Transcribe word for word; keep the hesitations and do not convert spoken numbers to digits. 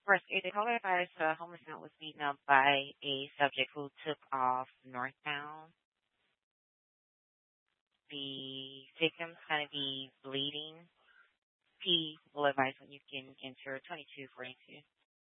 First, the caller advised a homeless man was beaten up by a subject who took off northbound. The victim's going to be bleeding. P will advise when you can enter twenty-two forty-two.